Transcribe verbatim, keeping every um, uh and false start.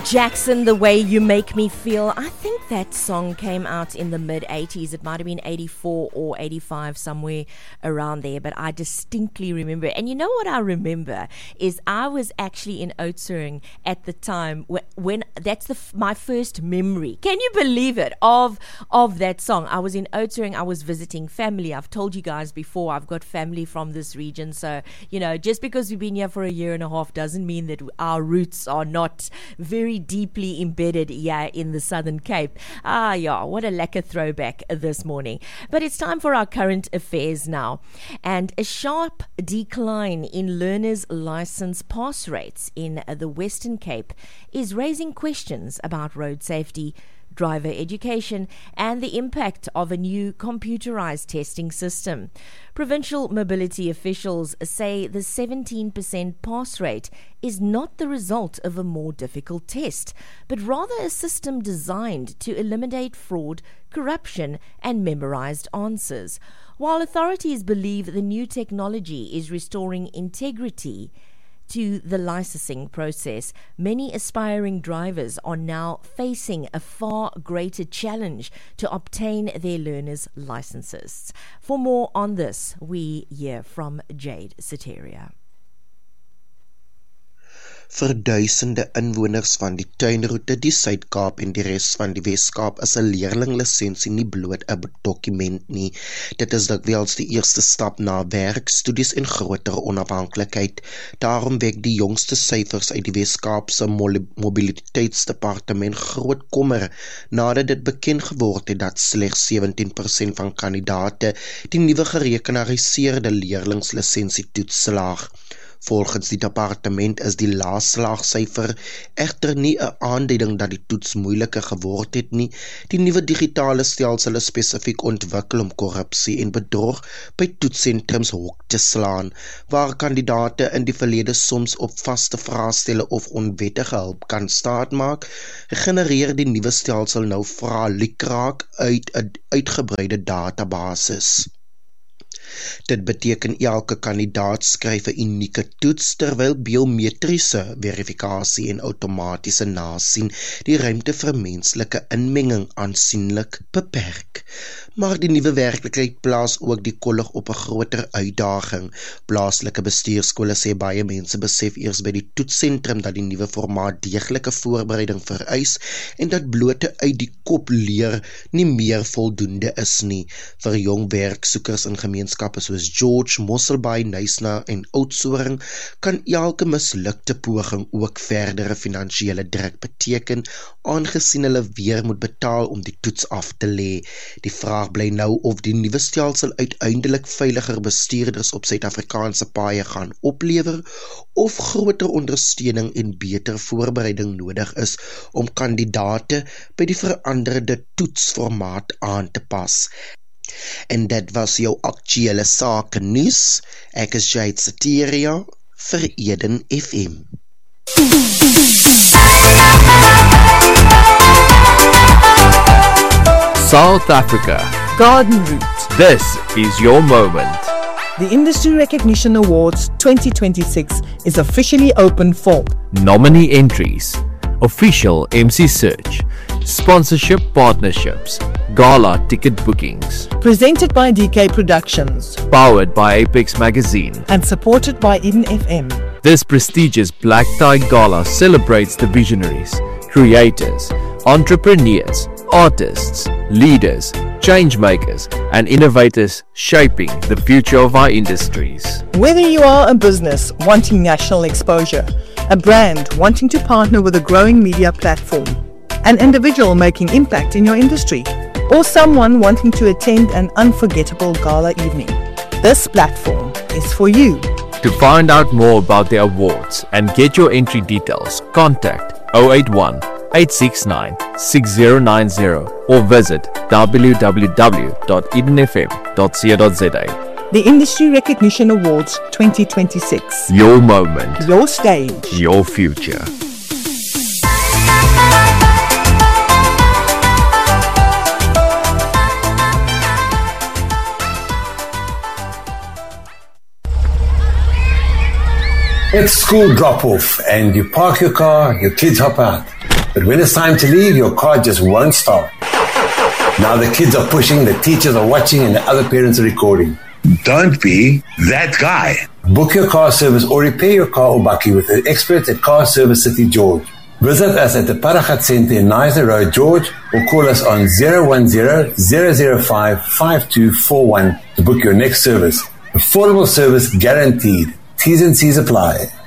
Jackson, The Way You Make Me Feel. I think that song came out in the mid-eighties. It might have been eighty-four or eighty-five, somewhere around there, but I distinctly remember. And you know what I remember is I was actually in Oudtshoorn at the time when, when that's the my first memory. Can you believe it? Of of that song. I was in Oudtshoorn. I was visiting family. I've told you guys before, I've got family from this region. So, you know, just because we've been here for a year and a half doesn't mean that our roots are not very deeply embedded here in the Southern Cape. Ah, yeah, what a lekker throwback this morning. But it's time for our current affairs now. And a sharp decline in learners' license pass rates in the Western Cape is raising questions about road safety, driver education, and the impact of a new computerized testing system. Provincial mobility officials say the seventeen percent pass rate is not the result of a more difficult test, but rather a system designed to eliminate fraud, corruption, and memorized answers. While authorities believe the new technology is restoring integrity to the licensing process, many aspiring drivers are now facing a far greater challenge to obtain their learners' licenses. For more on this, we hear from Jade Soteria. Vir duisende inwoners van die tuinroete, die Suid-Kaap en die res van die Wes-Kaap is 'n leerlinglisensie nie bloot 'n dokument nie. Dit is dikwels die eerste stap na werk, studies en groter onafhanklikheid. Daarom wek die jongste syfers uit die Wes-Kaapse Mobiliteitsdepartement groot kommer nadat dit bekend geword het dat slegs sewentien persent van kandidate die nuwe gerekenariseerde leerlingslisensietoets slaag. Volgens die departement is die laagslaagsyfer egter nie 'n aanduiding dat die toets moeiliker geword het nie. Die nuwe digitale stelsel is spesifiek ontwikkel om korrupsie en bedrog by toetssentrums hok te slaan, waar kandidate in die verlede soms op vaste vraestelle of onwettige hulp kan staatmaak, genereer die nuwe stelsel nou vrae lukraak uit 'n uitgebreide databasis. Dit beteken elke kandidaat skryf 'n unieke toets, terwyl biometriese verifikasie en outomatiese nasien die ruimte vir menslike inmenging aansienlik beperk. Maar die nuwe werklikheid plaas ook die kollig op 'n groter uitdaging. Plaaslike bestuurskole sê baie mense besef eers by die toetssentrum dat die nuwe formaat deeglike voorbereiding vereis en dat blote uit die kop leer nie meer voldoende is nie. Vir jong werksoekers in gemeenskappe soos George, Mosselbaai, Knysna en Oudtshoorn kan elke mislukte poging ook verdere finansiële druk beteken, aangesien hulle weer moet betaal om die toets af te lê. Die vraag bly nou of die nuwe stelsel uiteindelik veiliger bestuurders op Suid-Afrikaanse paaie gaan oplewer, of groter ondersteuning en beter voorbereiding nodig is om kandidate by die veranderde toetsformaat aan te pas. En dit was jou aktuele sake nuus. Ek is Jade Soteria vir Eden F M. South Africa. Garden Route. This is your moment. The Industry Recognition Awards twenty twenty-six is officially open for Nominee entries, official M C search, sponsorship partnerships, gala ticket bookings. Presented by D K Productions. Powered by Apex Magazine. And supported by Eden F M. This prestigious Black Tie Gala celebrates the visionaries, creators, entrepreneurs, artists, leaders, changemakers, and innovators shaping the future of our industries. Whether you are a business wanting national exposure, a brand wanting to partner with a growing media platform, an individual making impact in your industry, or someone wanting to attend an unforgettable gala evening, this platform is for you. To find out more about the awards and get your entry details, contact zero eight one, eight six nine, six zero nine zero or visit w w w dot eden f m dot co dot z a. The Industry Recognition Awards twenty twenty-six. Your moment. Your stage. Your future. It's school drop-off and you park your car, your kids hop out. But when it's time to leave, your car just won't start. Now the kids are pushing, the teachers are watching, and the other parents are recording. Don't be that guy. Book your car service or repair your car or bakkie with the experts at Car Service City George. Visit us at the Paragat Centre in Nizer Road, George, or call us on zero one zero, zero zero five, five two four one to book your next service. Affordable service guaranteed. T's and C's apply.